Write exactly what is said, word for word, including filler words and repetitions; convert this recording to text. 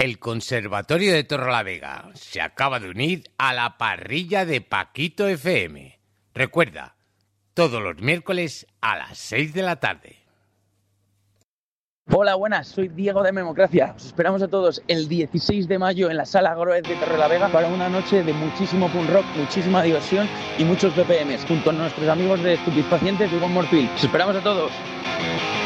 El Conservatorio de Torrelavega se acaba de unir a la parrilla de Paquito F M. Recuerda, todos los miércoles a las seis de la tarde. Hola, buenas, soy Diego de Memocracia. Os esperamos a todos el dieciséis de mayo en la Sala Groez de Torrelavega para una noche de muchísimo punk rock, muchísima diversión y muchos B P Ms, junto a nuestros amigos de Estupefacientes y One More Pill. Os esperamos a todos.